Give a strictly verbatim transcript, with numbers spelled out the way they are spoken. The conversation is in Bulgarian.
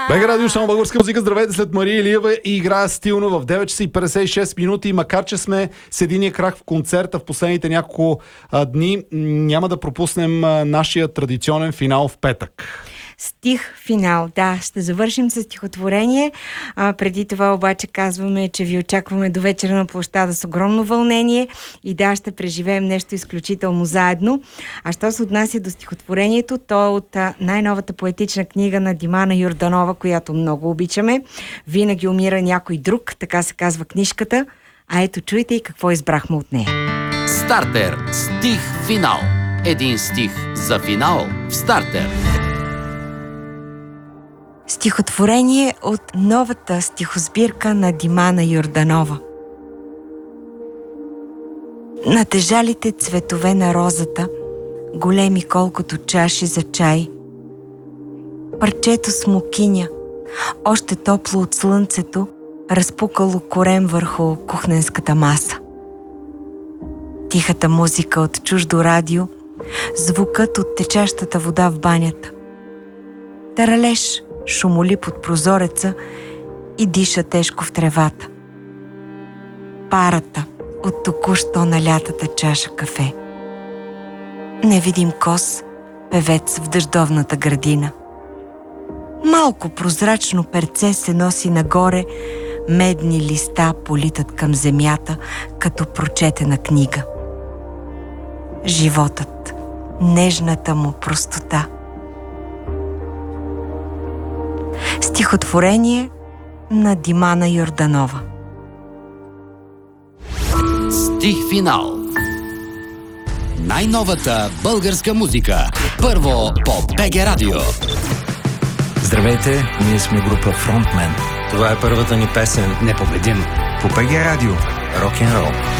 БГ Радио, само българска музика. Здравейте, след Мария Илиева и играе стилно в девет часа и петдесет и шест минути. Макар че сме с единия крак в концерта в последните няколко а, дни, няма да пропуснем а, нашия традиционен финал в петък. Стих финал, да, ще завършим с стихотворение. А, преди това обаче казваме, че ви очакваме до вечера на площада с огромно вълнение и да, ще преживеем нещо изключително заедно. А що се отнася до стихотворението, то е от а, най-новата поетична книга на Димана Йорданова, която много обичаме. Винаги умира някой друг, така се казва книжката. А ето чуйте и какво избрахме от нея. Стартер. Стих финал. Един стих за финал в Стартер. Стихотворение от новата стихосбирка на Димана Йорданова. Натежалите цветове на розата, големи колкото чаши за чай. Парчето смокиня, още топло от слънцето, разпукало корем върху кухненската маса. Тихата музика от чуждо радио, звукът от течащата вода в банята. Таралеж шумоли под прозореца и диша тежко в тревата. Парата от току-що налятата чаша кафе. Невидим кос, певец в дъждовната градина. Малко прозрачно перце се носи нагоре, медни листа политат към земята, като прочетена книга. Животът, нежната му простота. Стихотворение на Димана Йорданова. Стих финал. Най-новата българска музика. Първо по БГ Радио. Здравейте, ние сме група Frontman. Това е първата ни песен. Непобедим. По БГ Радио. Рок-н-рол.